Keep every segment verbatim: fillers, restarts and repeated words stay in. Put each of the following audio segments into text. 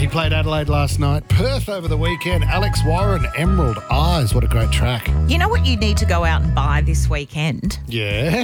He played Adelaide last night, Perth over the weekend, Alex Warren, Emerald Eyes. What a great track. You know what you need to go out and buy this weekend? Yeah.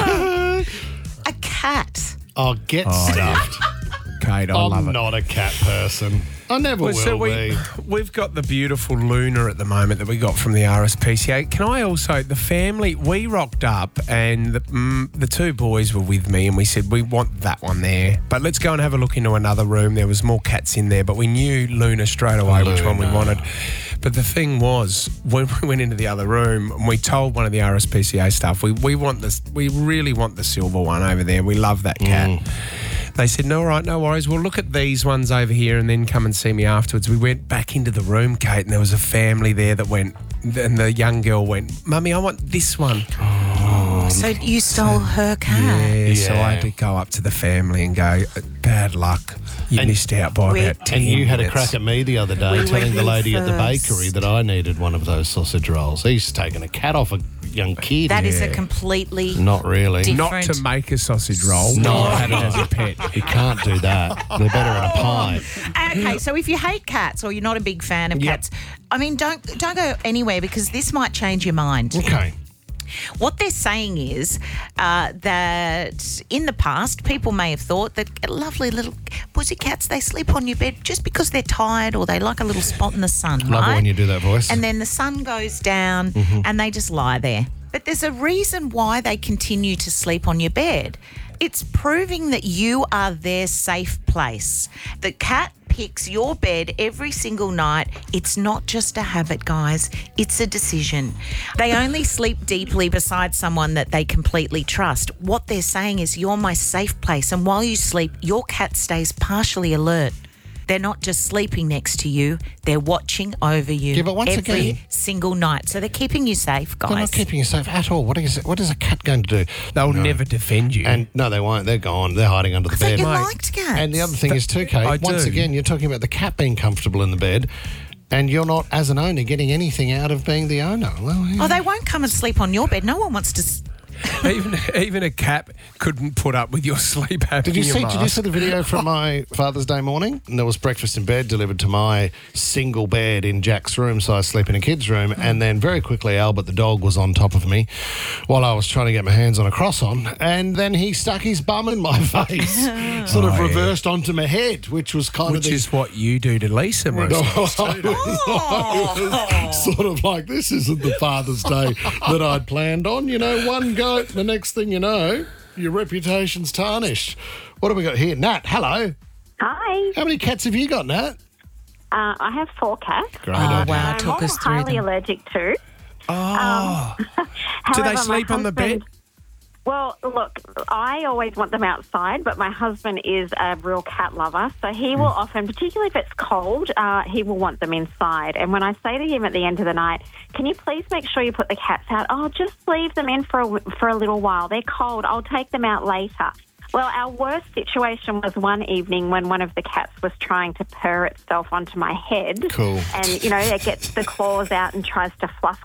A cat. Oh, get stuffed. Kate, I love I'm it. not a cat person. I never Well, will so we, be. we've got the beautiful Luna at the moment that we got from the R S P C A. Can I also, the family, we rocked up and the, mm, the two boys were with me and we said, we want that one there. But let's go and have a look into another room. There was more cats in there, but we knew Luna straight away which one we Luna. wanted. But the thing was, when we went into the other room and we told one of the R S P C A staff, we, we want this, we really want the silver one over there. We love that cat. Mm. They said, no, all right, no worries. We'll look at these ones over here and then come and see me afterwards. We went back into the room, Kate, and there was a family there that went, and the young girl went, Mummy, I want this one. Oh, so you stole her cat. Yeah, so Yeah. I had to go up to the family and go, bad luck. You And- missed out by We- about ten And you had a minutes. crack at me the other day, We telling went the lady at the first. bakery that I needed one of those sausage rolls. He's taken a cat off a young kid. That is a Yeah. completely... Not really. Diff- Not different. to make a sausage roll. No. I had it as a pet. You can't do that. They're better in a pie. Okay, so if you hate cats or you're not a big fan of Yep. cats, I mean, don't don't go anywhere because this might change your mind. Okay. What they're saying is uh, that in the past, people may have thought that lovely little pussycats, they sleep on your bed just because they're tired or they like a little spot in the sun, Love right? it when you do that voice. And then the sun goes down and they just lie there. But there's a reason why they continue to sleep on your bed. It's proving that you are their safe place. The cat picks your bed every single night. It's not just a habit, guys. It's a decision. They only sleep deeply beside someone that they completely trust. What they're saying is, you're my safe place. And while you sleep, your cat stays partially alert. They're not just sleeping next to you, they're watching over you Yeah, but once every again- single night. So they're keeping you safe, guys. They're not keeping you safe at all. What is what is a cat going to do? They'll No. never defend you. And no, they won't. They're gone. They're hiding under the I thought bed. you Mate. liked cats. And the other thing is too, Kate, I once do. again, you're talking about the cat being comfortable in the bed and you're not, as an owner, getting anything out of being the owner. Well, yeah. Oh, they won't come and sleep on your bed. No one wants to... s- even even a cat couldn't put up with your sleep having Did you your see? Did you mask. see the video from my Father's Day morning? And there was breakfast in bed delivered to my single bed in Jack's room, so I sleep in a kid's room. And then very quickly, Albert the dog was on top of me while I was trying to get my hands on a croissant, and then he stuck his bum in my face, sort of Oh, yeah. reversed onto my head, which was kind Which of the, is what you do to Lisa most nights too. sort of like, this isn't the Father's Day that I'd planned on. You know, one goat, the next thing you know, your reputation's tarnished. What have we got here? Nat, hello. Hi, How many cats have you got, Nat? uh, I have four cats. Great Oh, idea. wow, I'm talk us through highly them. allergic to. Oh. Do they However, my sleep on the bed? husband- Well, look, I always want them outside, but my husband is a real cat lover, so he will often, particularly if it's cold, uh, he will want them inside. And when I say to him at the end of the night, can you please make sure you put the cats out? Oh, just leave them in for a, for a little while. They're cold. I'll take them out later. Well, our worst situation was one evening when one of the cats was trying to purr itself onto my head. Cool. And, you know, it gets the claws out and tries to fluff